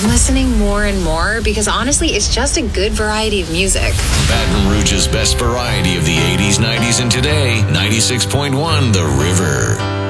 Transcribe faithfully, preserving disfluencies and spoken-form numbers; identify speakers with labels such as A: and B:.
A: I'm listening more and more because honestly, it's just a good variety of music.
B: Baton Rouge's best variety of the eighties, nineties, and today. ninety-six point one The River.